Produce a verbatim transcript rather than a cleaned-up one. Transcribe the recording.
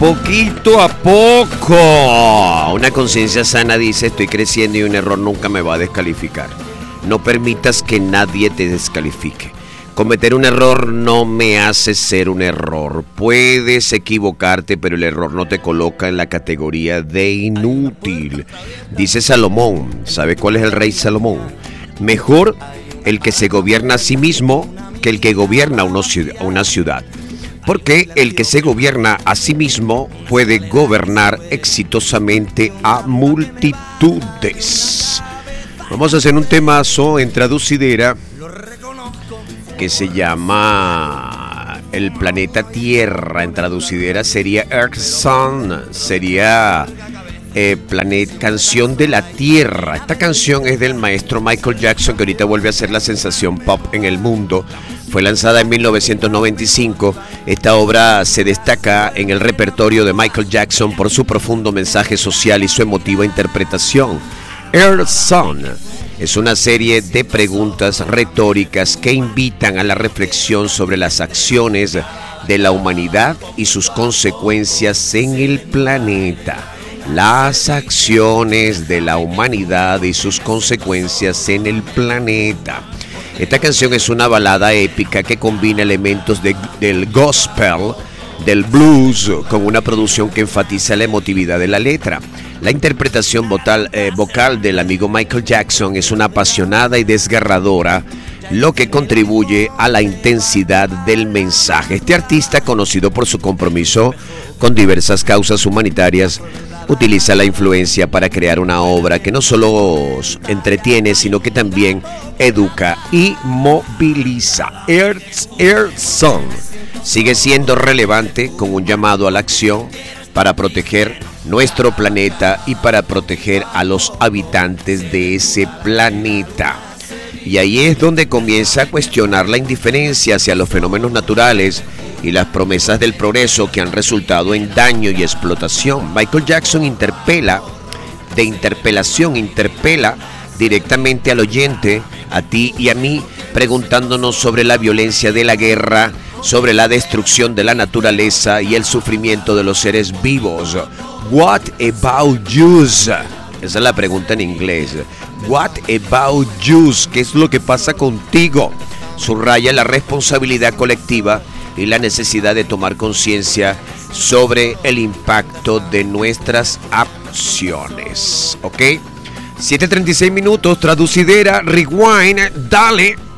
Poquito a poco. Una conciencia sana dice: estoy creciendo y un error nunca me va a descalificar. No permitas que nadie te descalifique. Cometer un error no me hace ser un error. Puedes equivocarte, pero el error no te coloca en la categoría de inútil. Dice Salomón. ¿Sabe cuál es el rey Salomón? Mejor el que se gobierna a sí mismo que el que gobierna una ciudad. Porque el que se gobierna a sí mismo puede gobernar exitosamente a multitudes. Vamos a hacer un temazo en traducidera que se llama el planeta Tierra. En traducidera sería Earth Sun, sería eh, planet, canción de la Tierra. Esta canción es del maestro Michael Jackson, que ahorita vuelve a ser la sensación pop en el mundo. Fue lanzada en mil novecientos noventa y cinco. Esta obra se destaca en el repertorio de Michael Jackson por su profundo mensaje social y su emotiva interpretación. Earth Sun es una serie de preguntas retóricas que invitan a la reflexión sobre las acciones de la humanidad y sus consecuencias en el planeta. Las acciones de la humanidad y sus consecuencias en el planeta. Esta canción es una balada épica que combina elementos de, del gospel, del blues, con una producción que enfatiza la emotividad de la letra. La interpretación vocal, eh, vocal del amigo Michael Jackson es una apasionada y desgarradora, lo que contribuye a la intensidad del mensaje. Este artista, conocido por su compromiso con diversas causas humanitarias, utiliza la influencia para crear una obra que no solo entretiene, sino que también educa y moviliza. Earth, Earth Sun sigue siendo relevante con un llamado a la acción para proteger nuestro planeta y para proteger a los habitantes de ese planeta. Y ahí es donde comienza a cuestionar la indiferencia hacia los fenómenos naturales y las promesas del progreso que han resultado en daño y explotación. Michael Jackson interpela, de interpelación, interpela directamente al oyente, a ti y a mí, preguntándonos sobre la violencia de la guerra, sobre la destrucción de la naturaleza y el sufrimiento de los seres vivos. What about you? Esa es la pregunta en inglés. What about you? ¿Qué es lo que pasa contigo? Subraya la responsabilidad colectiva y la necesidad de tomar conciencia sobre el impacto de nuestras acciones. ¿Ok? siete treinta y seis minutos, traducidera, rewind, dale.